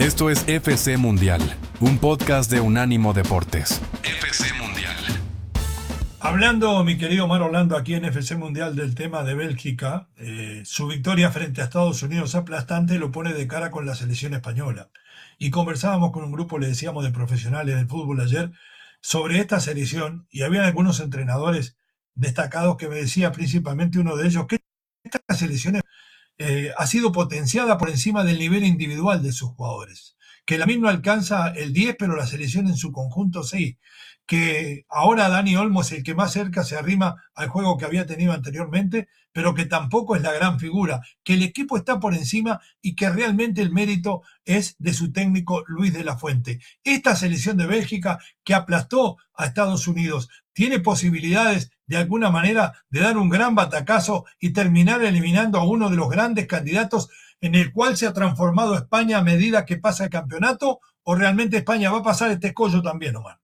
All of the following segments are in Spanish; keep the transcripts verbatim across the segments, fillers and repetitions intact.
Esto es F C Mundial, un podcast de Unánimo Deportes. F C Mundial. Hablando, mi querido Omar Orlando, aquí en F C Mundial del tema de Bélgica, eh, su victoria frente a Estados Unidos aplastante lo pone de cara con la selección española. Y conversábamos con un grupo, le decíamos, de profesionales del fútbol ayer sobre esta selección, y había algunos entrenadores destacados que me decía, principalmente uno de ellos, que esta selección eh, ha sido potenciada por encima del nivel individual de sus jugadores. Que la misma alcanza el diez, pero la selección en su conjunto sí. Que ahora Dani Olmo es el que más cerca se arrima al juego que había tenido anteriormente, pero que tampoco es la gran figura, que el equipo está por encima y que realmente el mérito es de su técnico Luis de la Fuente. Esta selección de Bélgica que aplastó a Estados Unidos tiene posibilidades de alguna manera de dar un gran batacazo y terminar eliminando a uno de los grandes candidatos en el cual se ha transformado España a medida que pasa el campeonato, o realmente España va a pasar este escollo también, Omar.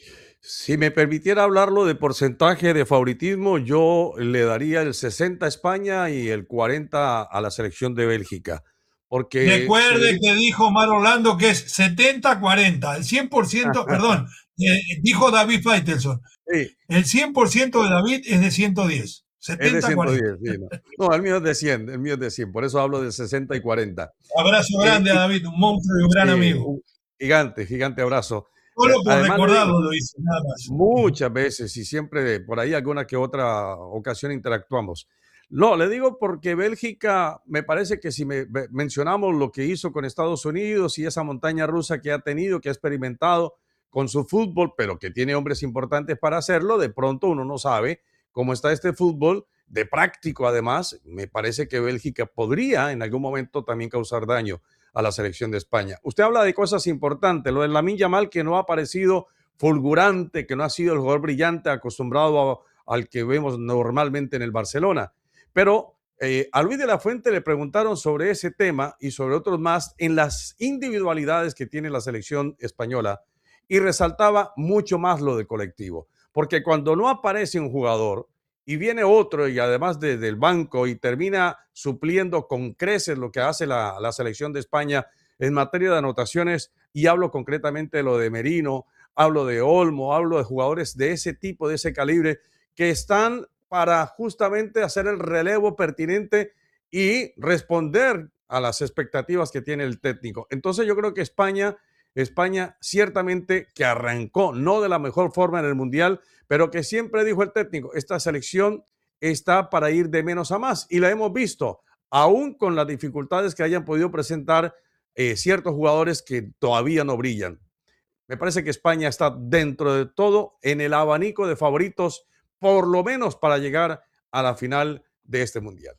Si me permitiera hablarlo de porcentaje de favoritismo, yo le daría el sesenta a España y el cuarenta a la selección de Bélgica. Porque Recuerde si... que dijo Omar Orlando que es setenta cuarenta, el cien por ciento, perdón, eh, dijo David Faitelson. Sí. El cien por ciento de David es de ciento diez. Es de ciento diez, sí, no. no, el mío es de cien, el mío es de cien, por eso hablo de sesenta y cuarenta. Abrazo grande eh, a David, un monstruo y un gran sí, amigo. Un gigante, gigante abrazo. Solo por Además, recordarlo lo hice, nada más. Muchas veces y siempre por ahí alguna que otra ocasión interactuamos. No, le digo porque Bélgica, me parece que si me, mencionamos lo que hizo con Estados Unidos y esa montaña rusa que ha tenido, que ha experimentado con su fútbol, pero que tiene hombres importantes para hacerlo, de pronto uno no sabe cómo está este fútbol, de práctico además, me parece que Bélgica podría en algún momento también causar daño a la selección de España. Usted habla de cosas importantes, lo de Lamine Yamal, que no ha aparecido fulgurante, que no ha sido el jugador brillante acostumbrado a, al que vemos normalmente en el Barcelona. Pero eh, a Luis de la Fuente le preguntaron sobre ese tema y sobre otros más en las individualidades que tiene la selección española y resaltaba mucho más lo de colectivo. Porque cuando no aparece un jugador y viene otro y además de, del banco y termina supliendo con creces lo que hace la, la selección de España en materia de anotaciones, y hablo concretamente de lo de Merino, hablo de Olmo, hablo de jugadores de ese tipo, de ese calibre, que están para justamente hacer el relevo pertinente y responder a las expectativas que tiene el técnico. Entonces yo creo que España, España ciertamente que arrancó no de la mejor forma en el Mundial, pero que siempre dijo el técnico, esta selección está para ir de menos a más, y la hemos visto, aún con las dificultades que hayan podido presentar eh, ciertos jugadores que todavía no brillan. Me parece que España está dentro de todo en el abanico de favoritos, por lo menos para llegar a la final de este Mundial.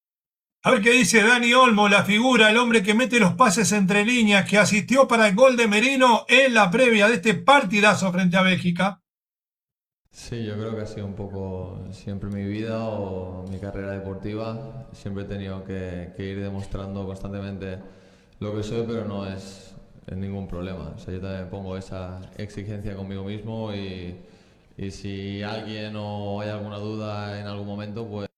A ver qué dice Dani Olmo, la figura, el hombre que mete los pases entre líneas, que asistió para el gol de Merino en la previa de este partidazo frente a Bélgica. Sí, yo creo que ha sido un poco siempre mi vida o mi carrera deportiva. Siempre he tenido que, que ir demostrando constantemente lo que soy, pero no es, es ningún problema. O sea, yo también pongo esa exigencia conmigo mismo y, y si alguien o hay alguna duda en algún momento, pues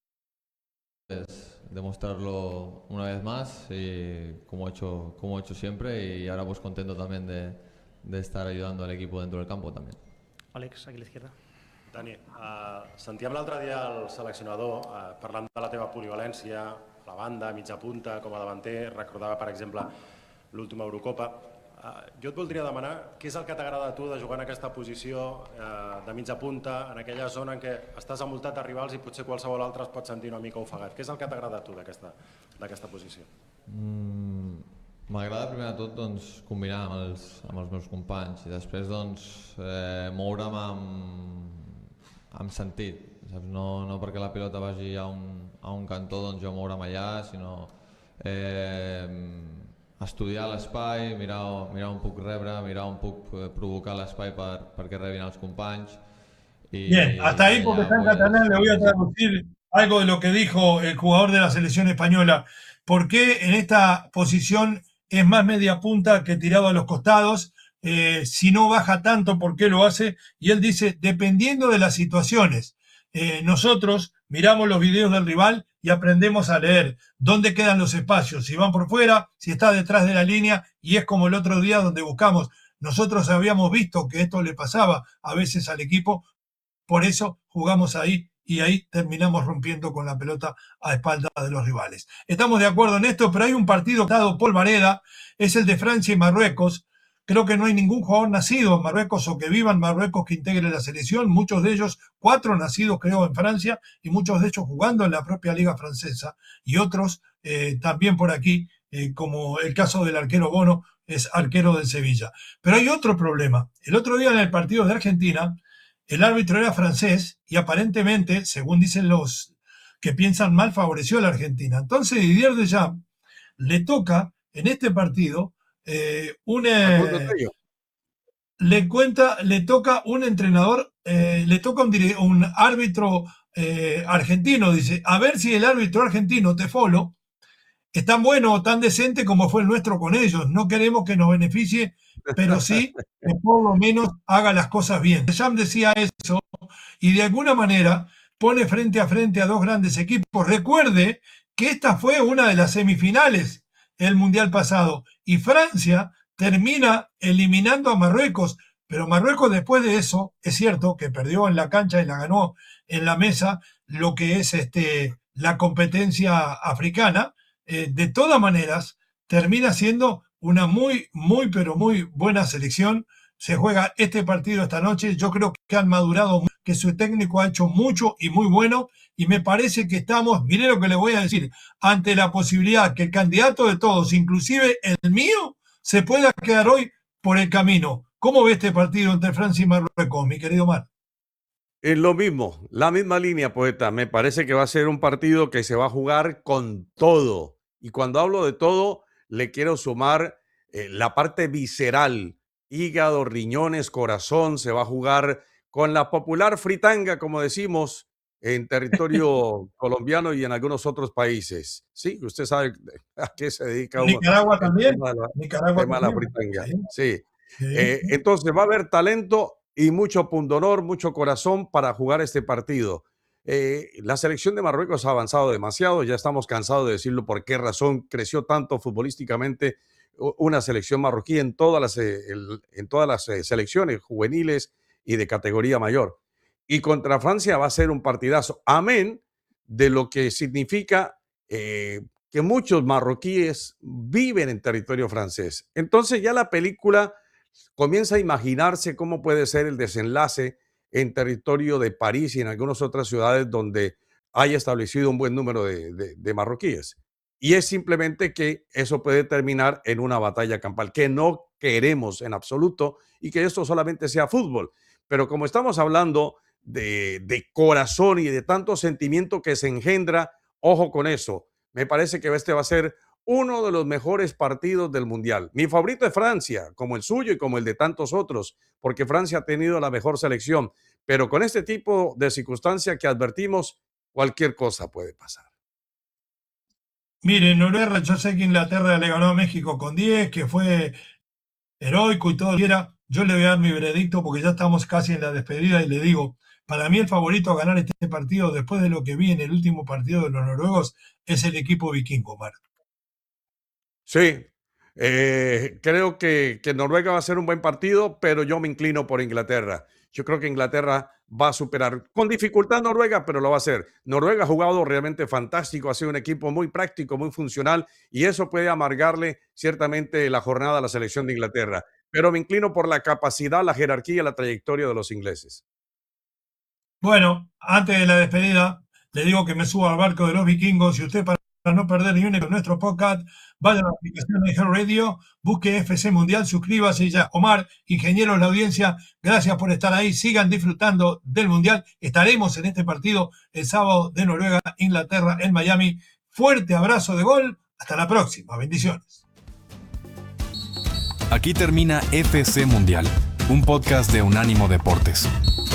demostrarlo una vez más, y como he hecho, como he hecho siempre, y ahora pues contento también de, de estar ayudando al equipo dentro del campo también. Àlex, aquí a l'izquierda. Dani, uh, sentíem l'altre dia el seleccionador uh, parlant de la teva polivalència, la banda, mitja punta, com a davanter, recordava per exemple l'última Eurocopa. Uh, jo et voldria demanar què és el que t'agrada a tu de jugar en aquesta posició uh, de mitja punta, en aquella zona en què estàs envoltat de rivals i potser qualsevol altre es pot sentir una mica ofegat. Què és el que t'agrada a tu d'aquesta posició? Mm, M'agrada primer de tot doncs, combinar amb els, amb els meus companys i després doncs, eh, moure'm amb, amb sentit, saps? No, no perquè la pilota vagi a un, a un cantó doncs jo moure'm allà, sinó eh, estudiar l'espai, mirar, mirar on puc rebre, mirar on puc provocar l'espai per, perquè rebin els companys. Y, Bien, hasta ahí porque está en catalán le voy a traducir algo de lo que dijo el jugador de la selección española. ¿Por qué en esta posición es más media punta que tirado a los costados? Eh, si no baja tanto, ¿por qué lo hace? Y él dice, dependiendo de las situaciones. Eh, nosotros miramos los videos del rival y aprendemos a leer dónde quedan los espacios, si van por fuera, si está detrás de la línea, y es como el otro día donde buscamos. Nosotros habíamos visto que esto le pasaba a veces al equipo, por eso jugamos ahí y ahí terminamos rompiendo con la pelota a espaldas de los rivales. Estamos de acuerdo en esto, pero hay un partido dado por Varela, es el de Francia y Marruecos. Creo que no hay ningún jugador nacido en Marruecos o que viva en Marruecos que integre la selección. Muchos de ellos, cuatro nacidos creo en Francia, y muchos de ellos jugando en la propia liga francesa, y otros eh, también por aquí, eh, como el caso del arquero Bono, es arquero del Sevilla. Pero hay otro problema. El otro día en el partido de Argentina, el árbitro era francés y aparentemente, según dicen los que piensan mal, favoreció a la Argentina. Entonces Didier Deschamps le toca en este partido eh, un, eh, le cuenta, le toca un entrenador, eh, le toca un, un árbitro eh, argentino. Dice, a ver si el árbitro argentino, Tefolo, es tan bueno o tan decente como fue el nuestro con ellos. No queremos que nos beneficie, pero sí que por lo menos haga las cosas bien. Deschamps decía eso y de alguna manera pone frente a frente a dos grandes equipos. Recuerde que esta fue una de las semifinales del Mundial pasado y Francia termina eliminando a Marruecos, pero Marruecos después de eso, es cierto que perdió en la cancha y la ganó en la mesa lo que es este, la competencia africana. Eh, de todas maneras, termina siendo una muy, muy, pero muy buena selección. Se juega este partido esta noche. Yo creo que han madurado, que su técnico ha hecho mucho y muy bueno. Y me parece que estamos, mire lo que le voy a decir, ante la posibilidad que el candidato de todos, inclusive el mío, se pueda quedar hoy por el camino. ¿Cómo ve este partido entre Francia y Marruecos, mi querido Mar? Es lo mismo, la misma línea, poeta. Me parece que va a ser un partido que se va a jugar con todo. Y cuando hablo de todo, le quiero sumar eh, la parte visceral, hígado, riñones, corazón. Se va a jugar con la popular fritanga, como decimos, en territorio colombiano y en algunos otros países. Sí, usted sabe a qué se dedica uno. Nicaragua el también. tema de la, Nicaragua tema de la también. fritanga. Sí. Sí. Sí. Eh, entonces va a haber talento y mucho pundonor, mucho corazón para jugar este partido. Eh, la selección de Marruecos ha avanzado demasiado, ya estamos cansados de decirlo por qué razón creció tanto futbolísticamente una selección marroquí en todas las, eh, el, en todas las eh, selecciones juveniles y de categoría mayor. Y contra Francia va a ser un partidazo, amén de lo que significa eh, que muchos marroquíes viven en territorio francés. Entonces ya la película comienza a imaginarse cómo puede ser el desenlace en territorio de París y en algunas otras ciudades donde haya establecido un buen número de, de, de marroquíes. Y es simplemente que eso puede terminar en una batalla campal, que no queremos en absoluto y que esto solamente sea fútbol. Pero como estamos hablando de, de corazón y de tanto sentimiento que se engendra, ojo con eso. Me parece que este va a ser uno de los mejores partidos del Mundial. Mi favorito es Francia, como el suyo y como el de tantos otros, porque Francia ha tenido la mejor selección. Pero con este tipo de circunstancia que advertimos, cualquier cosa puede pasar. Mire, Noruega, yo sé que Inglaterra le ganó a México con diez, que fue heroico y todo. Yo le voy a dar mi veredicto porque ya estamos casi en la despedida y le digo, para mí el favorito a ganar este partido, después de lo que vi en el último partido de los noruegos, es el equipo vikingo, Mar. Sí, eh, creo que, que Noruega va a ser un buen partido, pero yo me inclino por Inglaterra. Yo creo que Inglaterra va a superar con dificultad a Noruega, pero lo va a hacer. Noruega ha jugado realmente fantástico, ha sido un equipo muy práctico, muy funcional, y eso puede amargarle ciertamente la jornada a la selección de Inglaterra. Pero me inclino por la capacidad, la jerarquía y la trayectoria de los ingleses. Bueno, antes de la despedida, le digo que me suba al barco de los vikingos y usted, para no perder ni uno de nuestros podcasts, vaya a la aplicación de Her Radio, busque F C Mundial, suscríbase ya. Omar, ingenieros, la audiencia, gracias por estar ahí, sigan disfrutando del Mundial. Estaremos en este partido el sábado de Noruega, Inglaterra, en Miami. Fuerte abrazo de gol, hasta la próxima, bendiciones. Aquí termina F C Mundial, un podcast de Unánimo Deportes.